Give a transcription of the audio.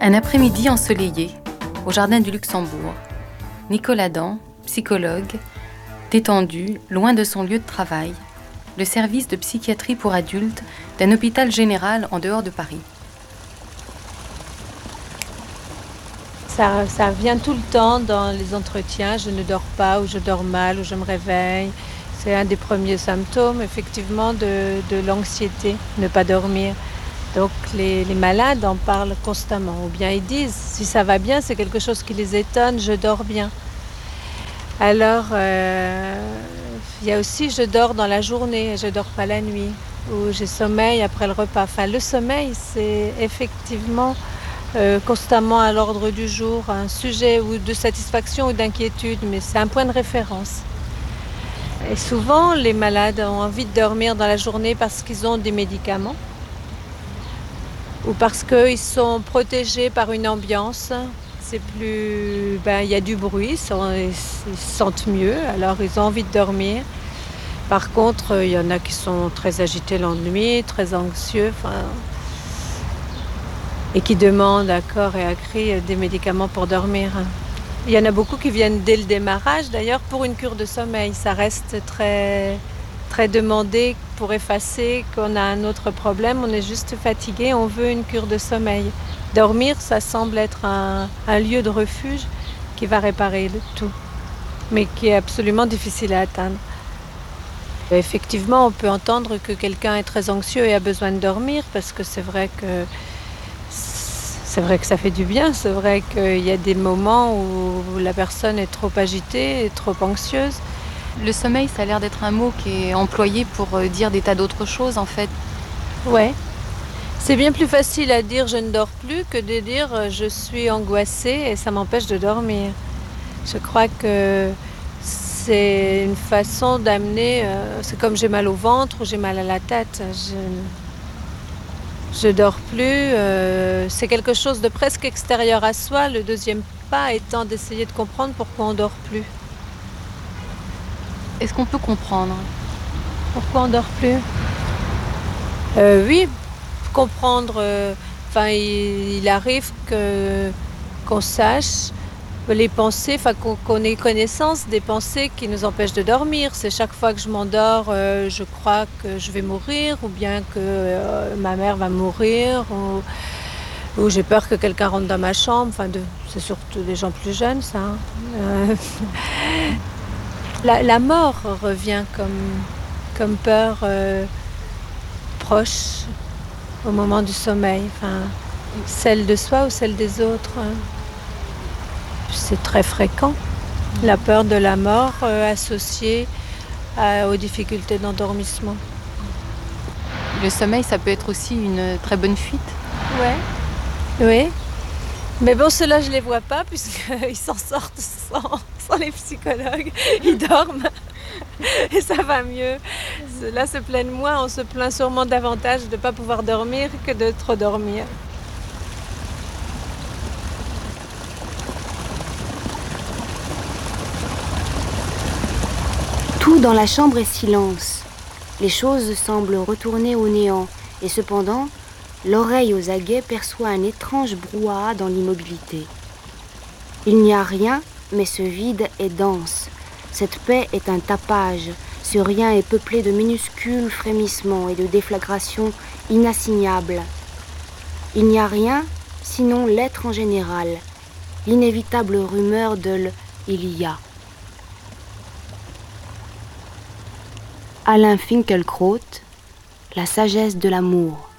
Un après-midi ensoleillé, au jardin du Luxembourg. Nicolas Dan, psychologue, détendu, loin de son lieu de travail, le service de psychiatrie pour adultes d'un hôpital général en dehors de Paris. Ça revient tout le temps dans les entretiens, je ne dors pas ou je dors mal ou je me réveille. C'est un des premiers symptômes effectivement de l'anxiété, ne pas dormir. Donc les malades en parlent constamment, ou bien ils disent si ça va bien, c'est quelque chose qui les étonne, je dors bien. Alors il y a aussi je dors dans la journée, je dors pas la nuit, ou j'ai sommeil après le repas. Enfin le sommeil c'est effectivement constamment à l'ordre du jour, un sujet ou de satisfaction ou d'inquiétude, mais c'est un point de référence. Et souvent les malades ont envie de dormir dans la journée parce qu'ils ont des médicaments, ou parce qu'ils sont protégés par une ambiance. C'est plus, il y a du bruit, ils se sentent mieux, alors ils ont envie de dormir. Par contre, il y en a qui sont très agités la nuit, très anxieux, et qui demandent à corps et à cri des médicaments pour dormir. Il y en a beaucoup qui viennent dès le démarrage, d'ailleurs, pour une cure de sommeil. Ça reste très, très demandé pour effacer qu'on a un autre problème. On est juste fatigué, on veut une cure de sommeil. Dormir, ça semble être un lieu de refuge qui va réparer le tout, mais qui est absolument difficile à atteindre. Effectivement, on peut entendre que quelqu'un est très anxieux et a besoin de dormir, parce que c'est vrai que ça fait du bien. C'est vrai qu'il y a des moments où la personne est trop agitée et trop anxieuse. Le sommeil, ça a l'air d'être un mot qui est employé pour dire des tas d'autres choses, en fait. Ouais. C'est bien plus facile à dire je ne dors plus que de dire je suis angoissée et ça m'empêche de dormir. Je crois que c'est une façon d'amener, c'est comme j'ai mal au ventre ou j'ai mal à la tête. Je dors plus, c'est quelque chose de presque extérieur à soi. Le deuxième pas étant d'essayer de comprendre pourquoi on dort plus. Est-ce qu'on peut comprendre? Pourquoi on dort plus? Oui, comprendre. Il arrive qu'on sache les pensées, qu'on ait connaissance des pensées qui nous empêchent de dormir. C'est chaque fois que je m'endors, je crois que je vais mourir, ou bien que ma mère va mourir, ou j'ai peur que quelqu'un rentre dans ma chambre. C'est surtout des gens plus jeunes, ça. La mort revient comme peur proche au moment du sommeil. Celle de soi ou celle des autres. C'est très fréquent, la peur de la mort associée aux difficultés d'endormissement. Le sommeil, ça peut être aussi une très bonne fuite. Ouais. Oui. Mais bon, ceux-là, je ne les vois pas puisqu'ils s'en sortent sans les psychologues. Ils dorment et ça va mieux. Ceux-là se plaignent moins. On se plaint sûrement davantage de ne pas pouvoir dormir que de trop dormir. Tout dans la chambre est silence. Les choses semblent retourner au néant, et cependant, l'oreille aux aguets perçoit un étrange brouhaha dans l'immobilité. Il n'y a rien, mais ce vide est dense. Cette paix est un tapage. Ce rien est peuplé de minuscules frémissements et de déflagrations inassignables. Il n'y a rien, sinon l'être en général, l'inévitable rumeur de il y a. Alain Finkielkraut, La sagesse de l'amour.